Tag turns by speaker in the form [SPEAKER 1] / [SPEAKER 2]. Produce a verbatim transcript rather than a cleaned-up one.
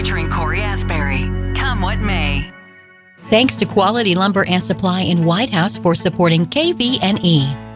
[SPEAKER 1] featuring Corey Asbury. Come what may.
[SPEAKER 2] Thanks to Quality Lumber and Supply in White House for supporting K V N E.